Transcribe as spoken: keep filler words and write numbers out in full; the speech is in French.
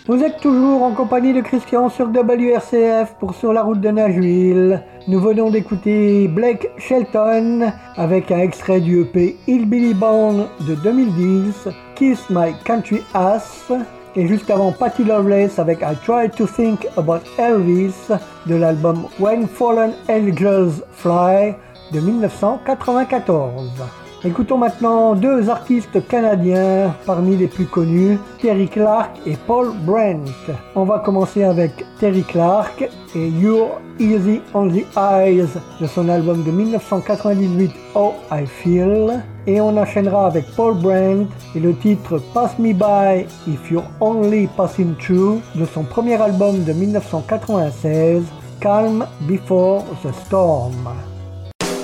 Vous êtes toujours en compagnie de Christian sur W R C F pour Sur la route de Nashville. Nous venons d'écouter Blake Shelton avec un extrait du E P Hillbilly Bone de deux mille dix, Kiss My Country Ass, et juste avant Patty Loveless avec I Try to Think About Elvis de l'album When Fallen Angels Fly de dix-neuf cent quatre-vingt-quatorze. Écoutons maintenant deux artistes canadiens parmi les plus connus, Terry Clark et Paul Brent. On va commencer avec Terry Clark et You're Easy on the Eyes de son album de dix-neuf cent quatre-vingt-dix-huit How I Feel. Et on enchaînera avec Paul Brent et le titre Pass Me By If You're Only Passing Through de son premier album de dix-neuf cent quatre-vingt-seize Calm Before the Storm.